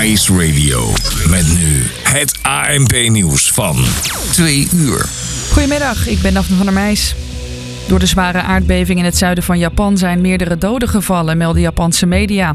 Ice Radio. Met nu het ANP-nieuws van 2 uur. Goedemiddag, ik ben Daphne van der Meijs. Door de zware aardbeving in het zuiden van Japan zijn meerdere doden gevallen, melden Japanse media.